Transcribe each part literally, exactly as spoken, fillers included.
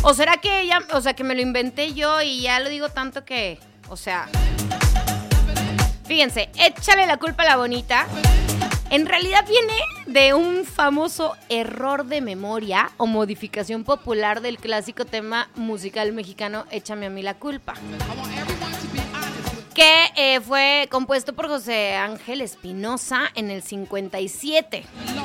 ¿O será que ella, o sea, que me lo inventé yo y ya lo digo tanto que, o sea... Fíjense, échale la culpa a la bonita. En realidad viene de un famoso error de memoria o modificación popular del clásico tema musical mexicano Échame a mí la culpa, que eh, fue compuesto por José Ángel Espinosa en el cincuenta y siete.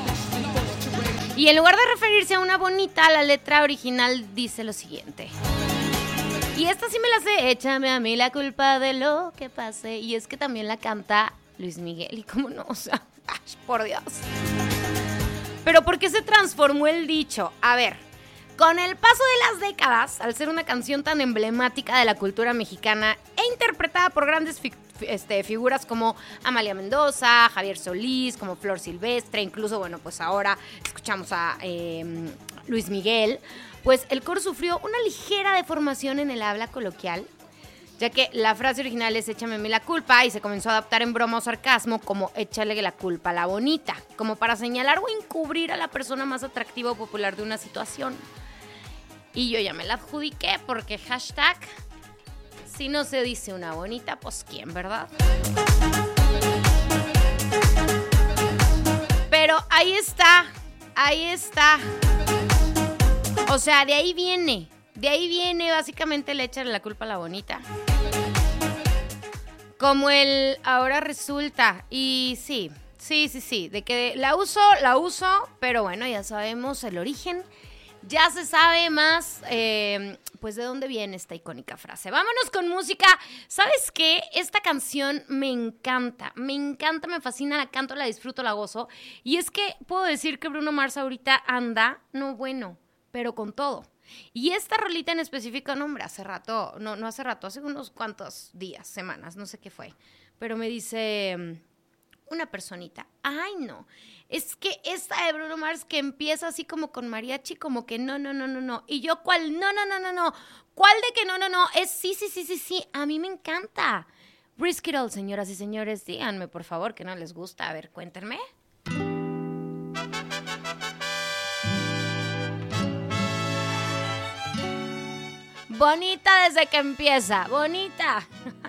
Y en lugar de referirse a una bonita, la letra original dice lo siguiente. Y esta sí me la sé, échame a mí la culpa de lo que pase. Y es que también la canta Luis Miguel, y cómo no, o sea, ay, por Dios. Pero ¿por qué se transformó el dicho? A ver, con el paso de las décadas, al ser una canción tan emblemática de la cultura mexicana e interpretada por grandes fi- este, figuras como Amalia Mendoza, Javier Solís, como Flor Silvestre, incluso, bueno, pues ahora escuchamos a eh, Luis Miguel, pues el coro sufrió una ligera deformación en el habla coloquial, ya que la frase original es échame a mí la culpa y se comenzó a adaptar en broma o sarcasmo como échale la culpa a la bonita, como para señalar o encubrir a la persona más atractiva o popular de una situación. Y yo ya me la adjudiqué porque hashtag, si no se dice una bonita, pues quién, ¿verdad? Pero ahí está, ahí está. O sea, de ahí viene, de ahí viene básicamente el échale la culpa a la bonita. Como el ahora resulta, y sí, sí, sí, sí, de que la uso, la uso, pero bueno, ya sabemos el origen. Ya se sabe más, eh, pues, de dónde viene esta icónica frase. Vámonos con música. ¿Sabes qué? Esta canción me encanta, me encanta, me fascina, la canto, la disfruto, la gozo. Y es que puedo decir que Bruno Mars ahorita anda, no bueno, pero con todo. Y esta rolita en específico, no, hombre, hace rato, no, no hace rato, hace unos cuantos días, semanas, no sé qué fue. Pero me dice una personita, ay, no, es que esta de Bruno Mars que empieza así como con mariachi, como que no, no, no, no, no. Y yo, ¿cuál? No, no, no, no, no. ¿Cuál de que no, no, no? Es sí, sí, sí, sí, sí. A mí me encanta. Risk It All, señoras y señores. Díganme, por favor, que no les gusta. A ver, cuéntenme. Bonita desde que empieza. Bonita.